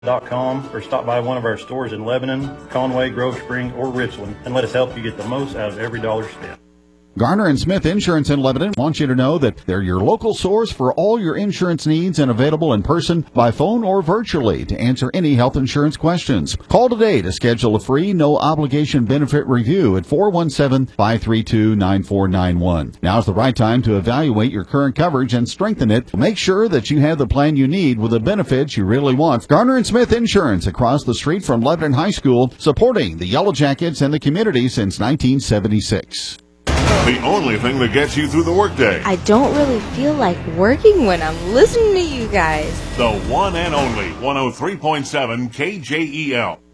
garnerandSmith.com or stop by one of our stores in Lebanon, Conway, Grove Spring, or Richland and let us help you get the most out of every dollar spent. Garner and Smith Insurance in Lebanon wants you to know that they're your local source for all your insurance needs and available in person, by phone, or virtually to answer any health insurance questions. Call today to schedule a free, no-obligation benefit review at 417-532-9491. Now's the right time to evaluate your current coverage and strengthen it. Make sure that you have the plan you need with the benefits you really want. Garner and Smith Insurance across the street from Lebanon High School, supporting the Yellow Jackets and the community since 1976. The only thing that gets you through the workday. I don't really feel like working when I'm listening to you guys. The one and only 103.7 KJEL.